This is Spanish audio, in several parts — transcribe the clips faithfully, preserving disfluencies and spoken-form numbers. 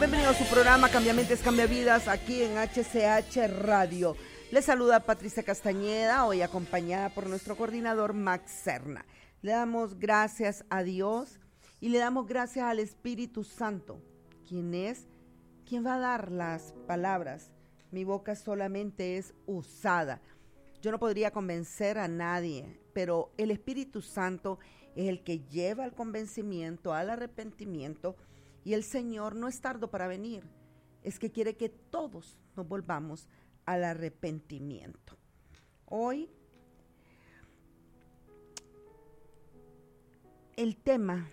Bienvenido a su programa Cambia Mentes, Cambia Vidas, aquí en H C H Radio. Les saluda Patricia Castañeda, hoy acompañada por nuestro coordinador Max Serna. Le damos gracias a Dios y le damos gracias al Espíritu Santo, quien es quien va a dar las palabras. Mi boca solamente es usada. Yo no podría convencer a nadie, pero el Espíritu Santo es el que lleva al convencimiento, al arrepentimiento, y el Señor no es tardo para venir, es que quiere que todos nos volvamos al arrepentimiento. Hoy, el tema,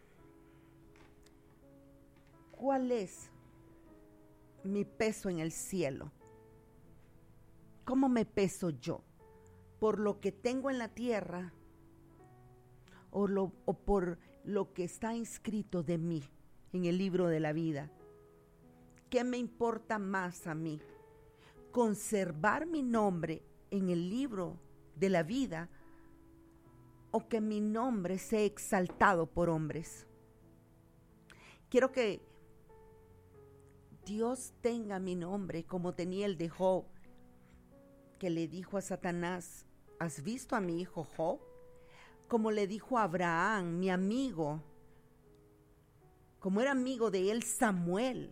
¿cuál es mi peso en el cielo? ¿Cómo me peso yo? ¿Por lo que tengo en la tierra o, lo, o por lo que está inscrito de mí en el libro de la vida? ¿Qué me importa más a mí? ¿Conservar mi nombre en el libro de la vida o que mi nombre sea exaltado por hombres? Quiero que Dios tenga mi nombre como tenía el de Job, que le dijo a Satanás: ¿has visto a mi hijo Job? Como le dijo a Abraham, mi amigo, como era amigo de él Samuel.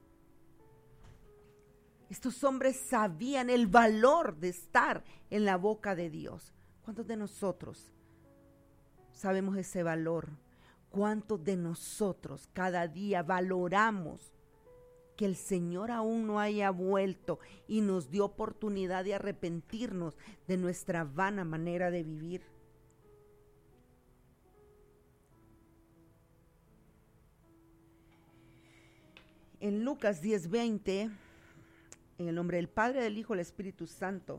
Estos hombres sabían el valor de estar en la boca de Dios. ¿Cuántos de nosotros sabemos ese valor? ¿Cuántos de nosotros cada día valoramos que el Señor aún no haya vuelto y nos dio oportunidad de arrepentirnos de nuestra vana manera de vivir? En Lucas diez veinte, en el nombre del Padre, del Hijo y del Espíritu Santo,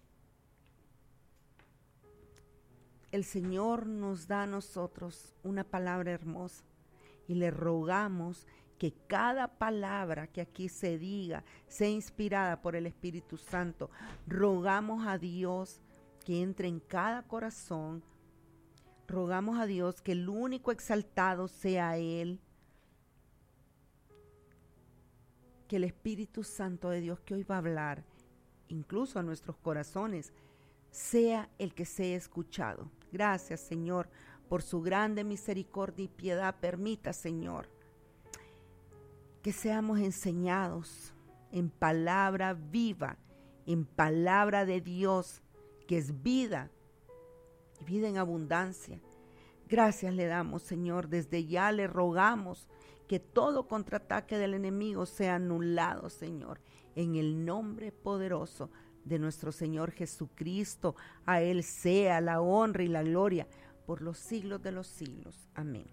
el Señor nos da a nosotros una palabra hermosa y le rogamos que cada palabra que aquí se diga sea inspirada por el Espíritu Santo. Rogamos a Dios que entre en cada corazón. Rogamos a Dios que el único exaltado sea Él. Que el Espíritu Santo de Dios que hoy va a hablar, incluso a nuestros corazones, sea el que sea escuchado. Gracias, Señor, por su grande misericordia y piedad. Permita, Señor, que seamos enseñados en palabra viva, en palabra de Dios, que es vida, y vida en abundancia. Gracias le damos, Señor. Desde ya le rogamos que todo contraataque del enemigo sea anulado, Señor, en el nombre poderoso de nuestro Señor Jesucristo. A Él sea la honra y la gloria por los siglos de los siglos. Amén.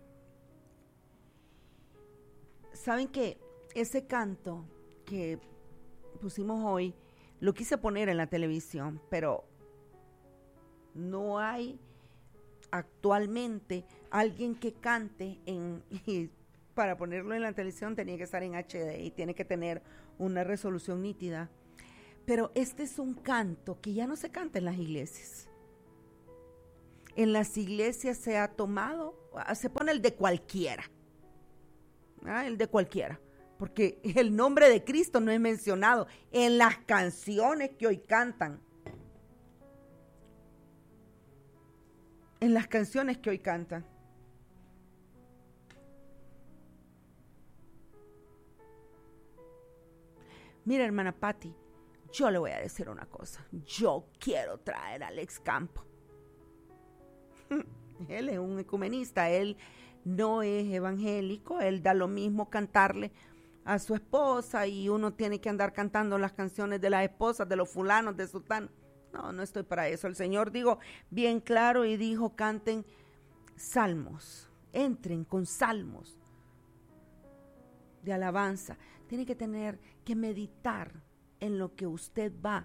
Saben que ese canto que pusimos hoy lo quise poner en la televisión, pero no hay actualmente alguien que cante en, y para ponerlo en la televisión tenía que estar en H D y tiene que tener una resolución nítida. Pero este es un canto que ya no se canta en las iglesias. En las iglesias se ha tomado, se pone el de cualquiera. Ah, el de cualquiera, porque el nombre de Cristo no es mencionado en las canciones que hoy cantan. En las canciones que hoy cantan. Mira, hermana Patti, yo le voy a decir una cosa. Yo quiero traer a Alex Campo. Él es un ecumenista, él no es evangélico, él da lo mismo cantarle a su esposa y uno tiene que andar cantando las canciones de las esposas, de los fulanos, de sultán. No, no estoy para eso. El Señor dijo bien claro y dijo: canten salmos, entren con salmos de alabanza. Tiene que tener que meditar en lo que usted va.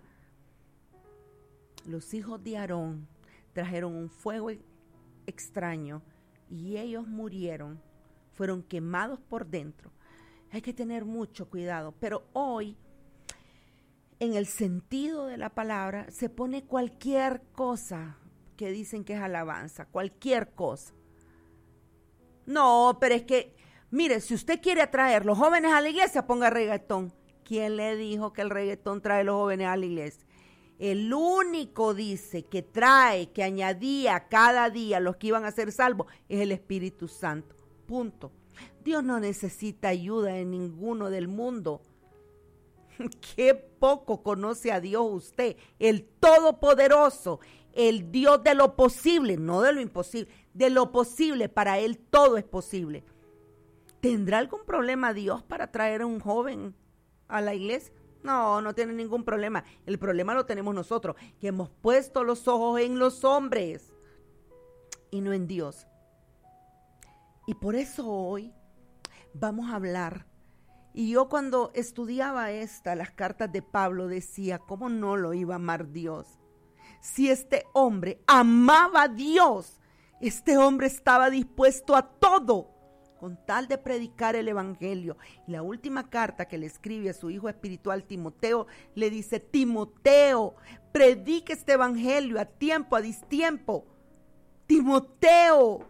Los hijos de Aarón trajeron un fuego extraño y ellos murieron, fueron quemados por dentro. Hay que tener mucho cuidado, pero hoy, en el sentido de la palabra, se pone cualquier cosa que dicen que es alabanza, cualquier cosa. No, pero es que Mire, si usted quiere atraer los jóvenes a la iglesia, ponga reggaetón. ¿Quién le dijo que el reggaetón trae a los jóvenes a la iglesia? El único, dice, que trae, que añadía cada día los que iban a ser salvos, es el Espíritu Santo. Punto. Dios no necesita ayuda de ninguno del mundo. Qué poco conoce a Dios usted, el Todopoderoso, el Dios de lo posible, no de lo imposible, de lo posible. Para Él todo es posible. ¿Tendrá algún problema Dios para traer a un joven a la iglesia? No, no tiene ningún problema. El problema lo tenemos nosotros, que hemos puesto los ojos en los hombres y no en Dios. Y por eso hoy vamos a hablar. Y yo cuando estudiaba esta, las cartas de Pablo, decía, ¿cómo no lo iba a amar Dios? Si este hombre amaba a Dios, este hombre estaba dispuesto a todo con tal de predicar el evangelio. Y la última carta que le escribe a su hijo espiritual Timoteo, le dice, Timoteo, predique este evangelio a tiempo, a distiempo. Timoteo,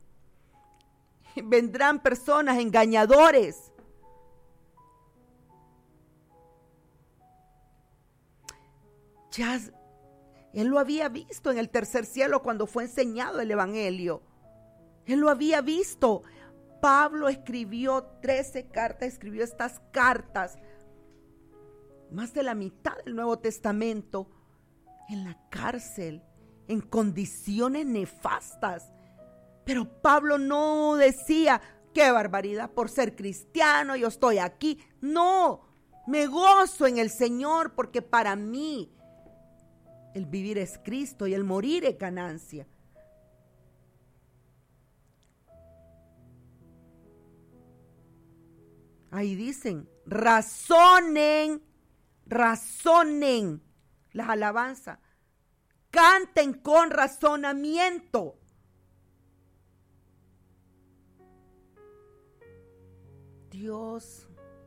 vendrán personas engañadores. Ya él lo había visto en el tercer cielo cuando fue enseñado el evangelio. Él lo había visto. Pablo escribió trece cartas, escribió estas cartas, más de la mitad del Nuevo Testamento, en la cárcel, en condiciones nefastas. Pero Pablo no decía, qué barbaridad, por ser cristiano yo estoy aquí. No, me gozo en el Señor, porque para mí el vivir es Cristo y el morir es ganancia. Ahí dicen, razonen, razonen las alabanzas, canten con razonamiento. Dios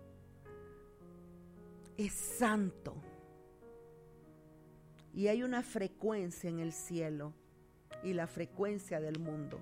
es santo y hay una frecuencia en el cielo y la frecuencia del mundo.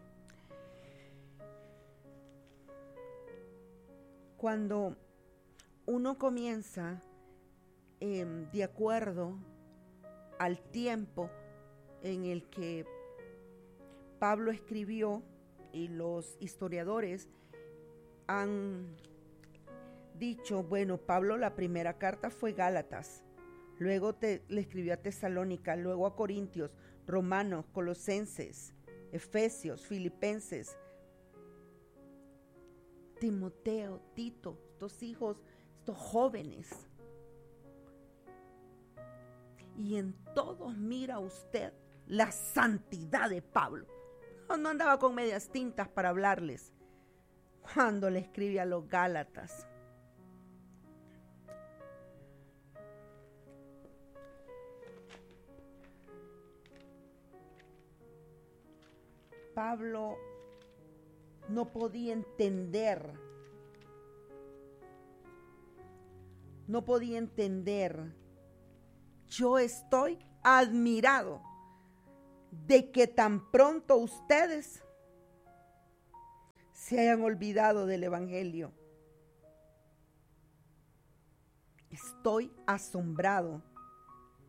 Cuando uno comienza eh, de acuerdo al tiempo en el que Pablo escribió, y los historiadores han dicho, bueno, Pablo la primera carta fue Gálatas, luego te, le escribió a Tesalónica, luego a Corintios, Romanos, Colosenses, Efesios, Filipenses, Timoteo, Tito, estos hijos, estos jóvenes. Y en todos mira usted la santidad de Pablo. No, no andaba con medias tintas para hablarles cuando le escribe a los Gálatas. Pablo no podía entender, no podía entender. Yo estoy admirado de que tan pronto ustedes se hayan olvidado del evangelio. Estoy asombrado